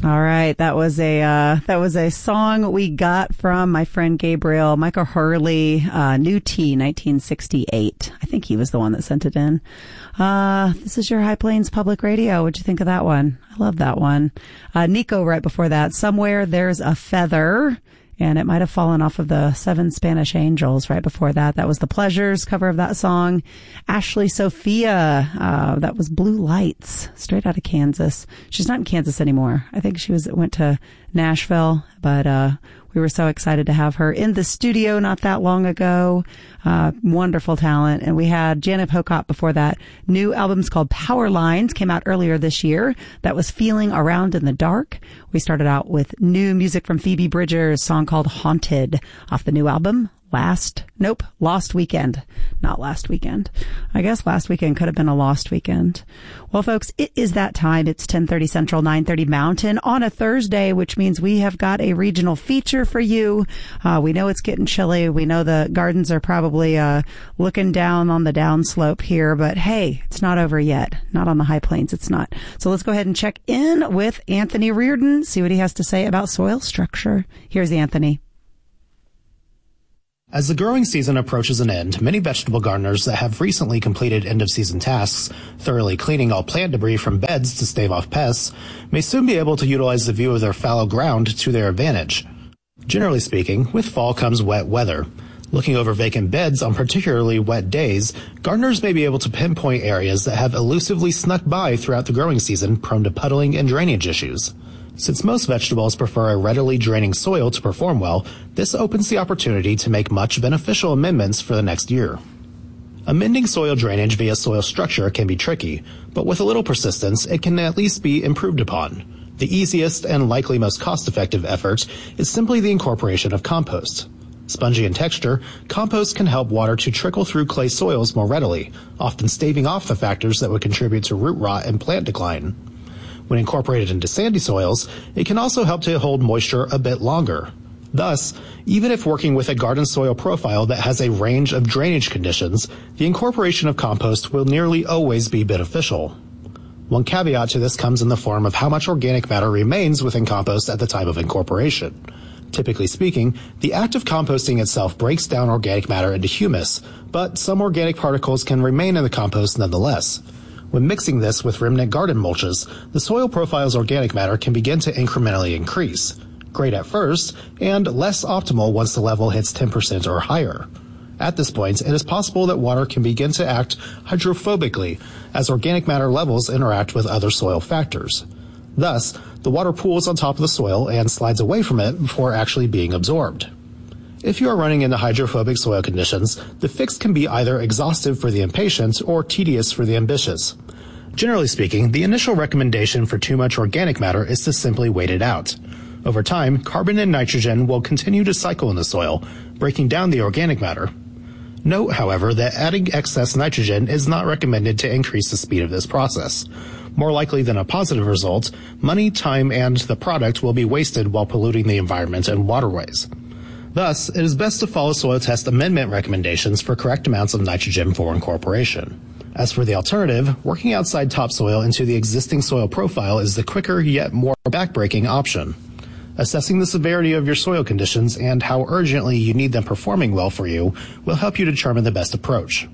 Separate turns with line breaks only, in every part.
All right, that was a song we got from my friend Gabriel Michael Hurley, New Tea, 1968. I think he was the one that sent it in. This is your High Plains Public Radio. What'd you think of that one? I love that one. Nico right before that. Somewhere There's a Feather. And it might have fallen off of the Seven Spanish Angels right before that. That was the Pleasures cover of that song. Ashley Sophia, that was Blue Lights, straight out of Kansas. She's not in Kansas anymore. I think she went to Nashville, but we were so excited to have her in the studio not that long ago. Wonderful talent. And we had Janet Hokop before that. New album's called Power Lines, came out earlier this year. That was Feeling Around in the Dark. We started out with new music from Phoebe Bridgers, a song called Haunted off the new album. Lost Weekend. Not last weekend. I guess last weekend could have been a lost weekend. Well, folks, it is that time. It's 10:30 Central, 9:30 Mountain on a Thursday, which means we have got a regional feature for you. We know it's getting chilly. We know the gardens are probably looking down on the downslope here, but hey, it's not over yet. Not on the high plains, it's not. So let's go ahead and check in with Anthony Reardon, see what he has to say about soil structure. Here's Anthony.
As the growing season approaches an end, many vegetable gardeners that have recently completed end-of-season tasks, thoroughly cleaning all plant debris from beds to stave off pests, may soon be able to utilize the view of their fallow ground to their advantage. Generally speaking, with fall comes wet weather. Looking over vacant beds on particularly wet days, gardeners may be able to pinpoint areas that have elusively snuck by throughout the growing season, prone to puddling and drainage issues. Since most vegetables prefer a readily draining soil to perform well, this opens the opportunity to make much beneficial amendments for the next year. Amending soil drainage via soil structure can be tricky, but with a little persistence, it can at least be improved upon. The easiest and likely most cost-effective effort is simply the incorporation of compost. Spongy in texture, compost can help water to trickle through clay soils more readily, often staving off the factors that would contribute to root rot and plant decline. When incorporated into sandy soils, it can also help to hold moisture a bit longer. Thus, even if working with a garden soil profile that has a range of drainage conditions, the incorporation of compost will nearly always be beneficial. One caveat to this comes in the form of how much organic matter remains within compost at the time of incorporation. Typically speaking, the act of composting itself breaks down organic matter into humus, but some organic particles can remain in the compost nonetheless. When mixing this with remnant garden mulches, the soil profile's organic matter can begin to incrementally increase. Great at first, and less optimal once the level hits 10% or higher. At this point, it is possible that water can begin to act hydrophobically as organic matter levels interact with other soil factors. Thus, the water pools on top of the soil and slides away from it before actually being absorbed. If you are running into hydrophobic soil conditions, the fix can be either exhaustive for the impatient or tedious for the ambitious. Generally speaking, the initial recommendation for too much organic matter is to simply wait it out. Over time, carbon and nitrogen will continue to cycle in the soil, breaking down the organic matter. Note, however, that adding excess nitrogen is not recommended to increase the speed of this process. More likely than a positive result, money, time, and the product will be wasted while polluting the environment and waterways. Thus, it is best to follow soil test amendment recommendations for correct amounts of nitrogen for incorporation. As for the alternative, working outside topsoil into the existing soil profile is the quicker yet more backbreaking option. Assessing the severity of your soil conditions and how urgently you need them performing well for you will help you determine the best approach.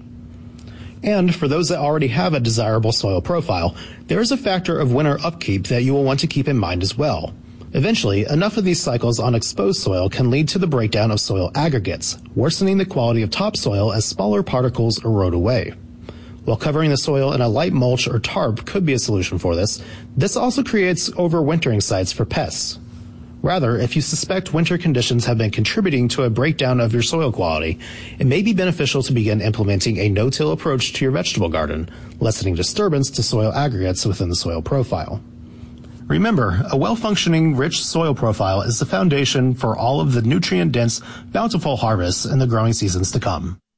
And for those that already have a desirable soil profile, there is a factor of winter upkeep that you will want to keep in mind as well. Eventually, enough of these cycles on exposed soil can lead to the breakdown of soil aggregates, worsening the quality of topsoil as smaller particles erode away. While covering the soil in a light mulch or tarp could be a solution for this, this also creates overwintering sites for pests. Rather, if you suspect winter conditions have been contributing to a breakdown of your soil quality, it may be beneficial to begin implementing a no-till approach to your vegetable garden, lessening disturbance to soil aggregates within the soil profile. Remember, a well-functioning, rich soil profile is the foundation for all of the nutrient-dense, bountiful harvests in the growing seasons to come.